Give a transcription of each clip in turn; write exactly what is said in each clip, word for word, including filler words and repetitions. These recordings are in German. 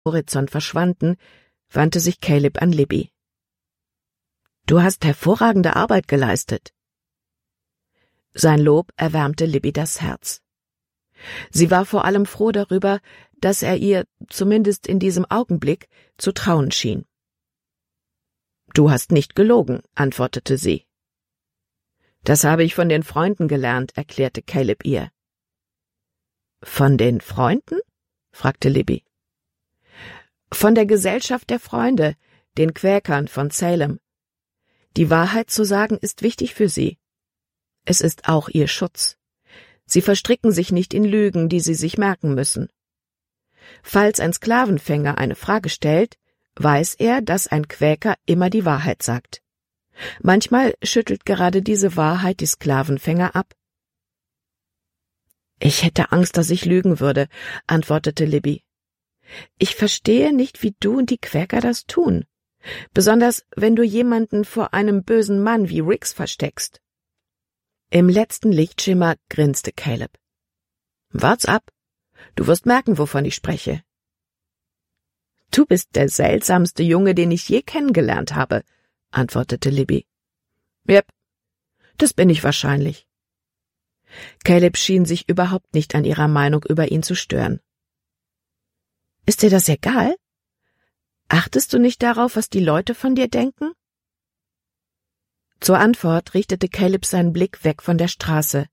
Horizont verschwanden, wandte sich Caleb an Libby. »Du hast hervorragende Arbeit geleistet.« Sein Lob erwärmte Libby das Herz. Sie war vor allem froh darüber, dass er ihr, zumindest in diesem Augenblick, zu trauen schien. »Du hast nicht gelogen«, antwortete sie. »Das habe ich von den Freunden gelernt«, erklärte Caleb ihr. »Von den Freunden?« fragte Libby. »Von der Gesellschaft der Freunde, den Quäkern von Salem. Die Wahrheit zu sagen ist wichtig für sie. Es ist auch ihr Schutz. Sie verstricken sich nicht in Lügen, die sie sich merken müssen. Falls ein Sklavenfänger eine Frage stellt, weiß er, dass ein Quäker immer die Wahrheit sagt. Manchmal schüttelt gerade diese Wahrheit die Sklavenfänger ab.« »Ich hätte Angst, dass ich lügen würde«, antwortete Libby. »Ich verstehe nicht, wie du und die Quäker das tun, besonders wenn du jemanden vor einem bösen Mann wie Riggs versteckst.« Im letzten Lichtschimmer grinste Caleb. »Wart's ab, du wirst merken, wovon ich spreche.« »Du bist der seltsamste Junge, den ich je kennengelernt habe«, antwortete Libby. »Jep, das bin ich wahrscheinlich.« Caleb schien sich überhaupt nicht an ihrer Meinung über ihn zu stören. »Ist dir das egal? Achtest du nicht darauf, was die Leute von dir denken?« Zur Antwort richtete Caleb seinen Blick weg von der Straße.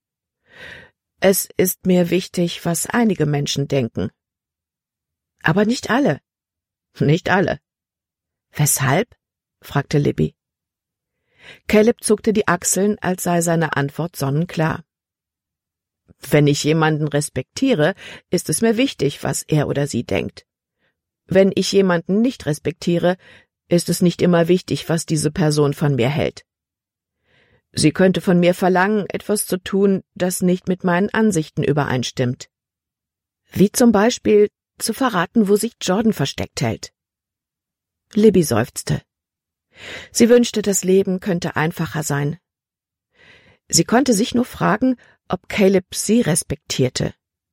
»Es ist mir wichtig, was einige Menschen denken.« »Aber nicht alle.« »Nicht alle.« »Weshalb?« fragte Libby. Caleb zuckte die Achseln, als sei seine Antwort sonnenklar. »Wenn ich jemanden respektiere, ist es mir wichtig, was er oder sie denkt. Wenn ich jemanden nicht respektiere, ist es nicht immer wichtig, was diese Person von mir hält. Sie könnte von mir verlangen, etwas zu tun, das nicht mit meinen Ansichten übereinstimmt. Wie zum Beispiel zu verraten, wo sich Jordan versteckt hält.« Libby seufzte. Sie wünschte, das Leben könnte einfacher sein. Sie konnte sich nur fragen, ob Caleb sie respektierte.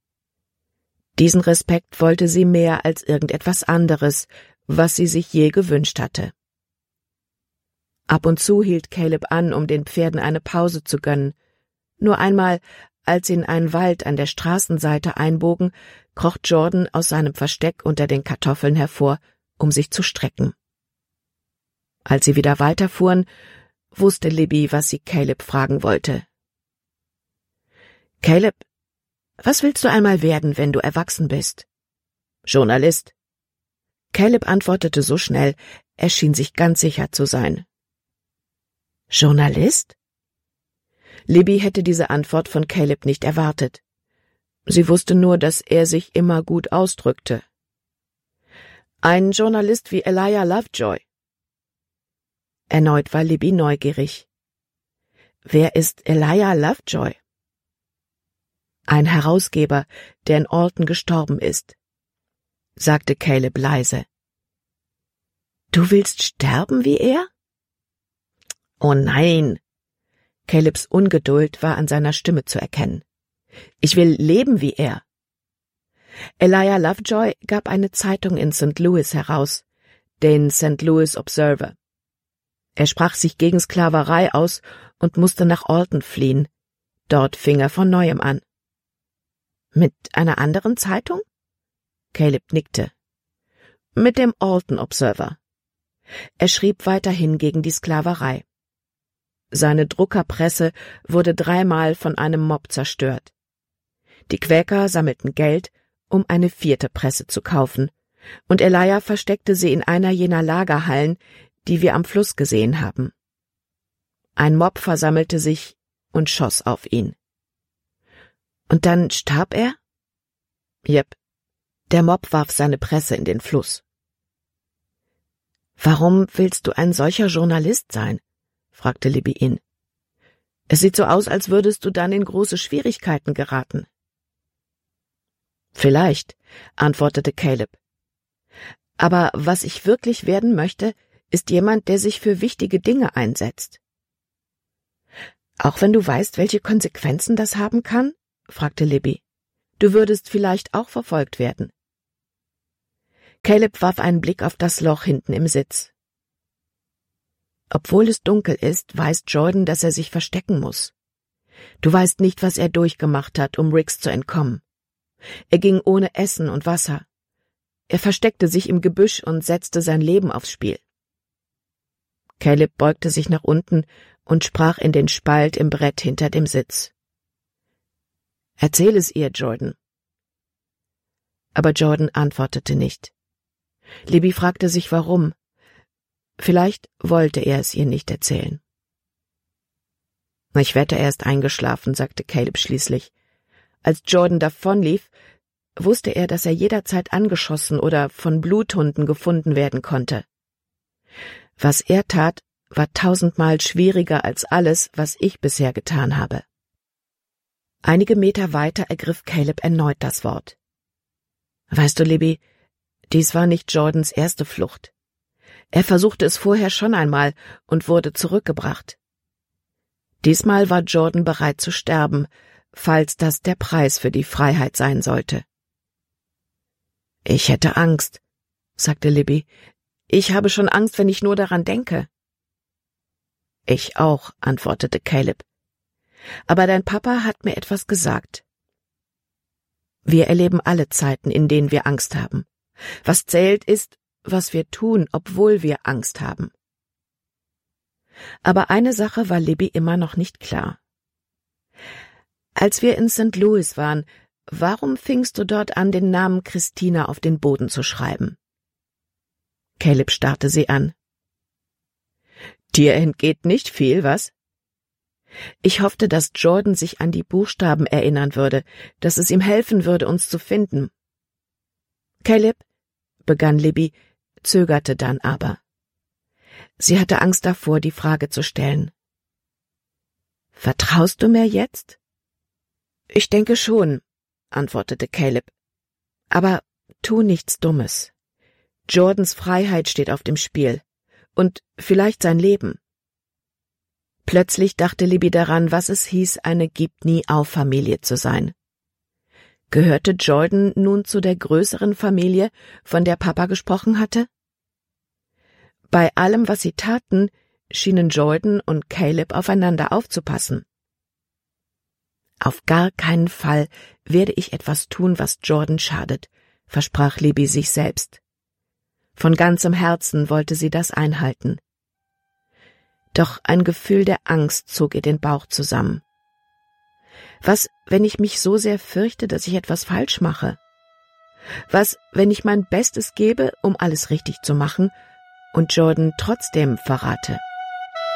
Diesen Respekt wollte sie mehr als irgendetwas anderes, was sie sich je gewünscht hatte. Ab und zu hielt Caleb an, um den Pferden eine Pause zu gönnen. Nur einmal, als sie in einen Wald an der Straßenseite einbogen, kroch Jordan aus seinem Versteck unter den Kartoffeln hervor, um sich zu strecken. Als sie wieder weiterfuhren, wusste Libby, was sie Caleb fragen wollte. »Caleb, was willst du einmal werden, wenn du erwachsen bist?« »Journalist.« Caleb antwortete so schnell, er schien sich ganz sicher zu sein. »Journalist?« Libby hätte diese Antwort von Caleb nicht erwartet. Sie wusste nur, dass er sich immer gut ausdrückte. »Ein Journalist wie Elijah Lovejoy.« Erneut war Libby neugierig. »Wer ist Elijah Lovejoy?« »Ein Herausgeber, der in Alton gestorben ist«, sagte Caleb leise. »Du willst sterben wie er?« »Oh nein!« Calebs Ungeduld war an seiner Stimme zu erkennen. »Ich will leben wie er.« Elijah Lovejoy gab eine Zeitung in Sankt Louis heraus, den Sankt Louis Observer. Er sprach sich gegen Sklaverei aus und musste nach Alton fliehen. Dort fing er von neuem an. »Mit einer anderen Zeitung?« Caleb nickte. »Mit dem Alton Observer.« Er schrieb weiterhin gegen die Sklaverei. Seine Druckerpresse wurde dreimal von einem Mob zerstört. Die Quäker sammelten Geld, um eine vierte Presse zu kaufen, und Elijah versteckte sie in einer jener Lagerhallen, die wir am Fluss gesehen haben. Ein Mob versammelte sich und schoss auf ihn. Und dann starb er? Jep. Der Mob warf seine Presse in den Fluss. »Warum willst du ein solcher Journalist sein?« fragte Libby ihn. »Es sieht so aus, als würdest du dann in große Schwierigkeiten geraten.« »Vielleicht«, antwortete Caleb. »Aber was ich wirklich werden möchte, ist jemand, der sich für wichtige Dinge einsetzt.« »Auch wenn du weißt, welche Konsequenzen das haben kann?« fragte Libby. »Du würdest vielleicht auch verfolgt werden.« Caleb warf einen Blick auf das Loch hinten im Sitz. Obwohl es dunkel ist, weiß Jordan, dass er sich verstecken muss. Du weißt nicht, was er durchgemacht hat, um Riggs zu entkommen. Er ging ohne Essen und Wasser. Er versteckte sich im Gebüsch und setzte sein Leben aufs Spiel. Caleb beugte sich nach unten und sprach in den Spalt im Brett hinter dem Sitz. »Erzähl es ihr, Jordan.« Aber Jordan antwortete nicht. Libby fragte sich, warum. Vielleicht wollte er es ihr nicht erzählen. »Ich wette, er ist eingeschlafen«, sagte Caleb schließlich. Als Jordan davonlief, wusste er, dass er jederzeit angeschossen oder von Bluthunden gefunden werden konnte. Was er tat, war tausendmal schwieriger als alles, was ich bisher getan habe. Einige Meter weiter ergriff Caleb erneut das Wort. »Weißt du, Libby, dies war nicht Jordans erste Flucht. Er versuchte es vorher schon einmal und wurde zurückgebracht. Diesmal war Jordan bereit zu sterben, falls das der Preis für die Freiheit sein sollte.« »Ich hätte Angst«, sagte Libby. »Ich habe schon Angst, wenn ich nur daran denke.« »Ich auch«, antwortete Caleb. »Aber dein Papa hat mir etwas gesagt. Wir erleben alle Zeiten, in denen wir Angst haben. Was zählt ist, was wir tun, obwohl wir Angst haben.« Aber eine Sache war Libby immer noch nicht klar. »Als wir in Sankt Louis waren, warum fingst du dort an, den Namen Christina auf den Boden zu schreiben?« Caleb starrte sie an. »Dir entgeht nicht viel, was?« »Ich hoffte, dass Jordan sich an die Buchstaben erinnern würde, dass es ihm helfen würde, uns zu finden.« »Caleb«, begann Libby, zögerte dann aber. Sie hatte Angst davor, die Frage zu stellen. »Vertraust du mir jetzt?« »Ich denke schon«, antwortete Caleb. »Aber tu nichts Dummes. Jordans Freiheit steht auf dem Spiel. Und vielleicht sein Leben.« Plötzlich dachte Libby daran, was es hieß, eine Gib-nie-auf-Familie zu sein. Gehörte Jordan nun zu der größeren Familie, von der Papa gesprochen hatte? Bei allem, was sie taten, schienen Jordan und Caleb aufeinander aufzupassen. »Auf gar keinen Fall werde ich etwas tun, was Jordan schadet«, versprach Libby sich selbst. Von ganzem Herzen wollte sie das einhalten. Doch ein Gefühl der Angst zog ihr den Bauch zusammen. Was, wenn ich mich so sehr fürchte, dass ich etwas falsch mache? Was, wenn ich mein Bestes gebe, um alles richtig zu machen, und Jordan trotzdem verrate?